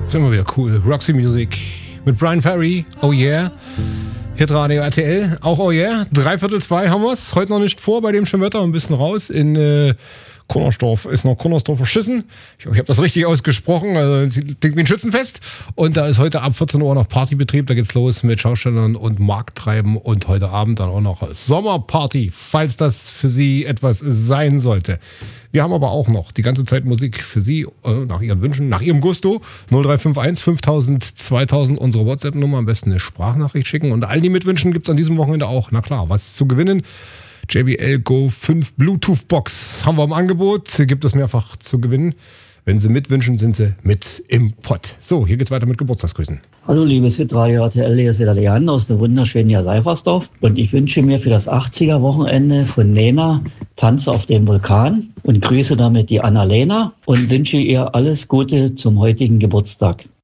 Ist immer wieder cool. Roxy Music mit Brian Ferry. Oh yeah. Hitradio RTL. Auch oh yeah. 3:45 haben wir's. Heute noch nicht vor bei dem schönen Wetter. Ein bisschen raus in Konnersdorf. Ist noch Konnersdorfer Schüssen. Ich hoffe, ich habe das richtig ausgesprochen. Also klingt wie ein Schützenfest. Und da ist heute ab 14 Uhr noch Partybetrieb. Da geht's los mit Schaustellern und Markttreiben. Und heute Abend dann auch noch Sommerparty, falls das für Sie etwas sein sollte. Wir haben aber auch noch die ganze Zeit Musik für Sie, nach Ihren Wünschen, nach Ihrem Gusto. 0351 5000 2000, unsere WhatsApp-Nummer. Am besten eine Sprachnachricht schicken. Und all die Mitwünschen gibt's an diesem Wochenende auch. Na klar, was zu gewinnen? JBL Go 5 Bluetooth Box haben wir im Angebot. Gibt es mehrfach zu gewinnen. Wenn Sie mitwünschen, sind Sie mit im Pott. So, hier geht's weiter mit Geburtstagsgrüßen. Hallo liebes Hitradio RTL, hier ist wieder Leander aus dem wunderschönen Seifersdorf. Und ich wünsche mir für das 80er-Wochenende von Lena Tanz auf dem Vulkan und grüße damit die Annalena und wünsche ihr alles Gute zum heutigen Geburtstag.